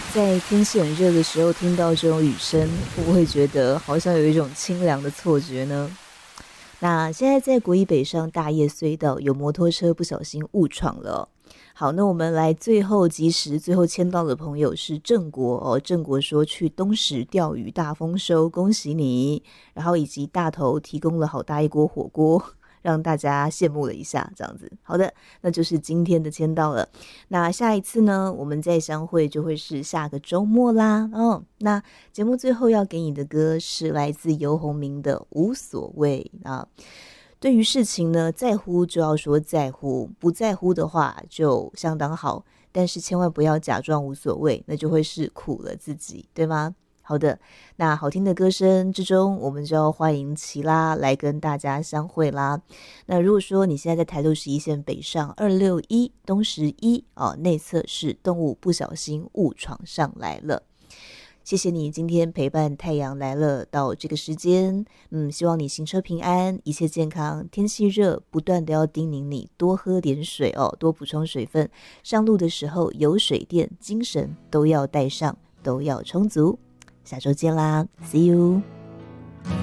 在天气很热的时候听到这种雨声，会不会觉得好像有一种清凉的错觉呢？那现在在国一北上大叶隧道有摩托车不小心误闯了哦。好，那我们来最后及时最后签到的朋友是郑国哦，郑国说去东石钓鱼大丰收，恭喜你。然后以及大头提供了好大一锅火锅，让大家羡慕了一下，这样子。好的，那就是今天的签到了。那下一次呢，我们再相会就会是下个周末啦。哦，那节目最后要给你的歌是来自游鸿明的《无所谓》啊。对于事情呢，在乎就要说在乎，不在乎的话就相当好，但是千万不要假装无所谓，那就会是苦了自己，对吗？好的，那好听的歌声之中，我们就要欢迎齐拉来跟大家相会啦。那如果说你现在在台六十一线北上261东十一哦，内侧是动物不小心误闯上来了。谢谢你今天陪伴太阳来了到这个时间，希望你行车平安，一切健康。天气热，不断的要叮咛你多喝点水哦，多补充水分。上路的时候有水电，精神都要带上，都要充足。下周见啦 ，See you。